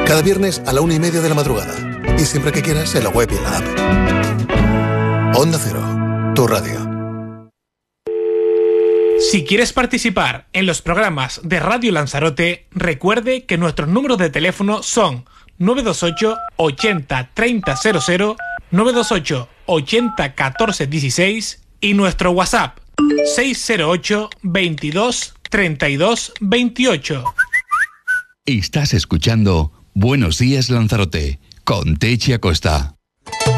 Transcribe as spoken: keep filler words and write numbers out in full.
Cada viernes a la una y media de la madrugada. Y siempre que quieras en la web y en la app. Onda Cero, tu radio. Si quieres participar en los programas de Radio Lanzarote, recuerde que nuestros números de teléfono son nueve dos ocho ochenta treinta cero cero, nueve dos ocho ochenta catorce dieciséis y nuestro WhatsApp seis cero ocho veintidós treinta y dos veintiocho. Estás escuchando Buenos Días Lanzarote con Techi Acosta.